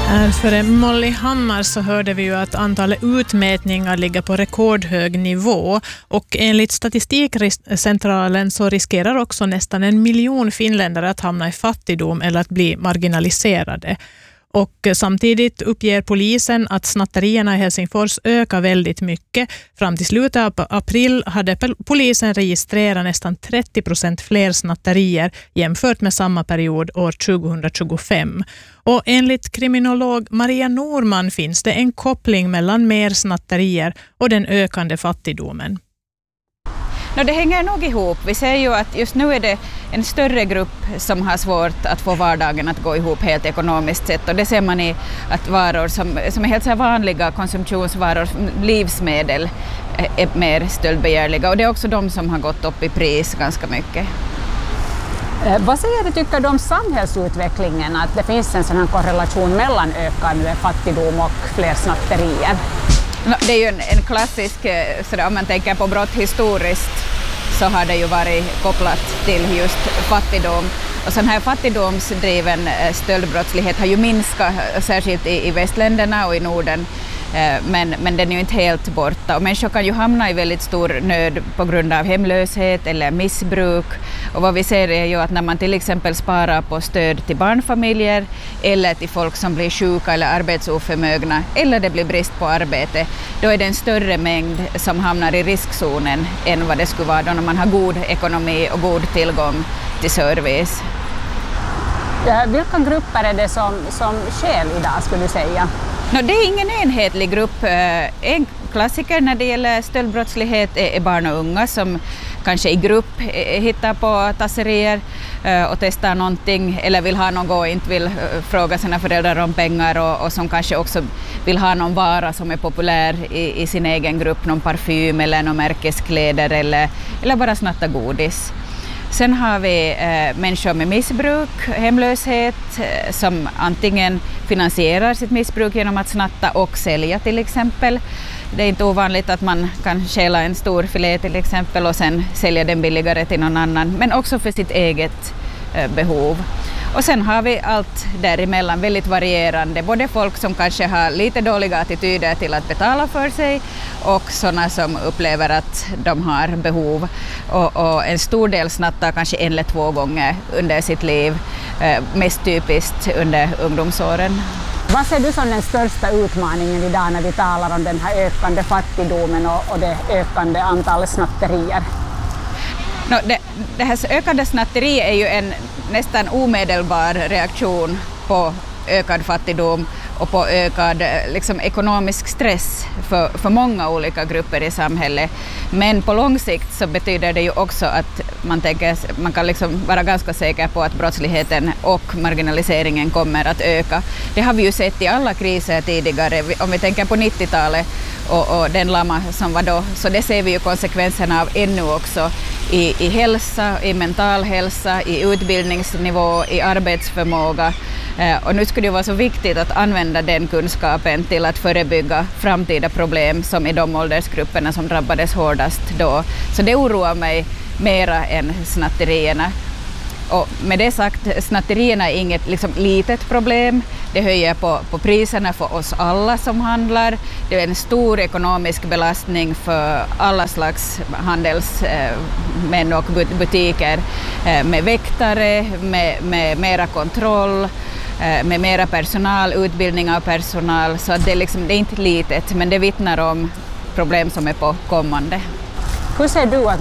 För Molly Hammar så hörde vi ju att antalet utmätningar ligger på rekordhög nivå och enligt Statistikcentralen så riskerar också nästan 1 miljon finländare att hamna i fattigdom eller att bli marginaliserade. Och samtidigt uppger polisen att snatterierna i Helsingfors ökar väldigt mycket. Fram till slutet av april hade polisen registrerat nästan 30% fler snatterier jämfört med samma period år 2025. Och enligt kriminolog Maria Norman finns det en koppling mellan mer snatterier och den ökande fattigdomen. Det hänger nog ihop. Vi ser ju att just nu är det en större grupp som har svårt att få vardagen att gå ihop helt ekonomiskt sett. Och det ser man i att varor som är helt så vanliga konsumtionsvaror, livsmedel, är mer stöldbegärliga. Och det är också de som har gått upp i pris ganska mycket. Vad säger du, tycker du om samhällsutvecklingen, att det finns en sån här korrelation mellan ökande fattigdom och fler snatterier? Det är ju en klassisk, så om man tänker på brott historiskt så har det ju varit kopplat till just fattigdom. Och sån här fattigdomsdriven stöldbrottslighet har ju minskat, särskilt i västländerna och i Norden. Men den är ju inte helt borta. Och människor kan ju hamna i väldigt stor nöd på grund av hemlöshet eller missbruk. Och vad vi ser är ju att när man till exempel sparar på stöd till barnfamiljer eller till folk som blir sjuka eller arbetsoförmögna eller det blir brist på arbete, då är det en större mängd som hamnar i riskzonen än vad det skulle vara då när man har god ekonomi och god tillgång till service. Vilka grupper är det som skäl idag, skulle du säga? Det är ingen enhetlig grupp. En klassiker när det gäller stöldbrottslighet är barn och unga som kanske i grupp hittar på tasserier och testar någonting eller vill ha något och inte vill fråga sina föräldrar om pengar och som kanske också vill ha någon vara som är populär i sin egen grupp, någon parfym eller någon märkeskläder eller bara snatta godis. Sen har vi människor med missbruk, hemlöshet som antingen finansierar sitt missbruk genom att snatta och sälja till exempel. Det är inte ovanligt att man kan stjäla en stor filé till exempel och sen sälja den billigare till någon annan, men också för sitt eget behov. Och sen har vi allt däremellan, väldigt varierande, både folk som kanske har lite dåliga attityder till att betala för sig och sådana som upplever att de har behov. Och en stor del snattar kanske 1 eller 2 gånger under sitt liv, mest typiskt under ungdomsåren. Vad ser du som den största utmaningen idag när vi talar om den här ökande fattigdomen och det ökande antalet snatterier? Det här ökande snatteri är ju en nästan omedelbar reaktion på ökad fattigdom och på ökad ekonomisk stress för många olika grupper i samhället. Men på lång sikt så betyder det ju också att man kan vara ganska säker på att brottsligheten och marginaliseringen kommer att öka. Det har vi ju sett i alla kriser tidigare, om vi tänker på 90-talet och den lama som var då, så det ser vi ju konsekvenserna av ännu också i hälsa, i mental hälsa, i utbildningsnivå, i arbetsförmåga. Och nu skulle det vara så viktigt att använda den kunskapen till att förebygga framtida problem som i de åldersgrupperna som drabbades hårdast då. Så det oroar mig mera än snatterierna. Och med det sagt, snatterierna är inget litet problem. Det höjer på priserna för oss alla som handlar. Det är en stor ekonomisk belastning för alla slags handelsmän och butiker med väktare, med mera kontroll, med mera personal, utbildning av personal. Så det är inte litet, men det vittnar om problem som är på kommande. Hur ser du att